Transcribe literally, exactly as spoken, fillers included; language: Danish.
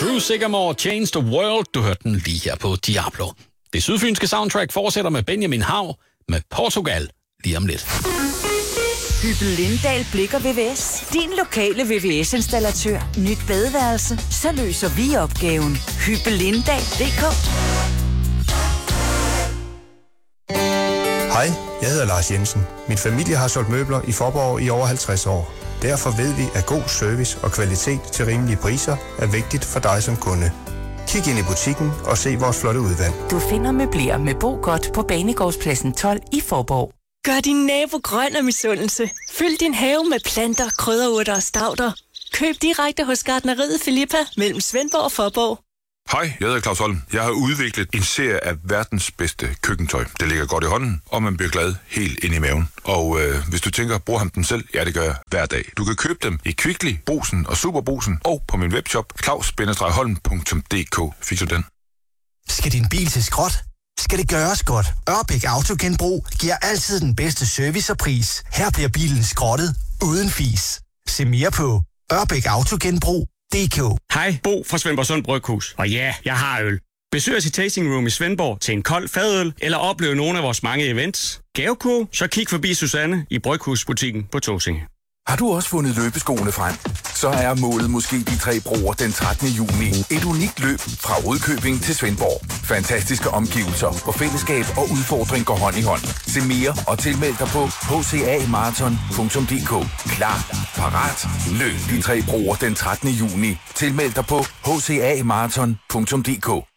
Drew Sigamore, Change the World. Du hørte den lige her på Diablo. Det sydfynske soundtrack fortsætter med Benjamin Hav med Portugal lige om lidt. Hyppel Lindahl Blik og V V S. Din lokale V V S-installatør. Nyt badeværelse. Så løser vi opgaven. Hyppel Lindahl punktum d k. Hej, jeg hedder Lars Jensen. Min familie har solgt møbler i Faaborg i over halvtreds år. Derfor ved vi, at god service og kvalitet til rimelige priser er vigtigt for dig som kunde. Kig ind i butikken og se vores flotte udvalg. Du finder møbler med Bo Godt på Banegårdspladsen tolv i Faaborg. Gør din nabo grøn af misundelse. Fyld din have med planter, krydderurter og stauder. Køb direkte hos Gartneriet Filippa mellem Svendborg og Faaborg. Hej, jeg hedder Claus Holm. Jeg har udviklet en serie af verdens bedste køkkentøj. Det ligger godt i hånden, og man bliver glad helt ind i maven. Og øh, hvis du tænker, bruger ham den selv? Ja, det gør jeg hver dag. Du kan købe dem i Kvickly, Brugsen og Superbrugsen og på min webshop claus bindestreg holm punktum d k. Fik du den? Skal din bil til skrot? Skal det gøres godt? Ørbæk Autogenbrug giver altid den bedste service og pris. Her bliver bilen skrottet uden fis. Se mere på ørbæk autogenbrug punktum d k. Hej, Bo fra Svendborg Sund Bryghus. Og ja, jeg har øl. Besøg os i Tasting Room i Svendborg til en kold fadøl, eller opleve nogle af vores mange events. Gavekurv, så kig forbi Susanne i Bryghusbutikken på Tåsinge. Har du også fundet løbeskoene frem? Så er målet måske de tre broer den trettende juni. Et unikt løb fra Rudkøbing til Svendborg. Fantastiske omgivelser og fællesskab og udfordring går hånd i hånd. Se mere og tilmeld dig på h c a marathon punktum d k. Klar, parat, løb de tre broer den trettende juni. Tilmeld dig på h c a marathon punktum d k.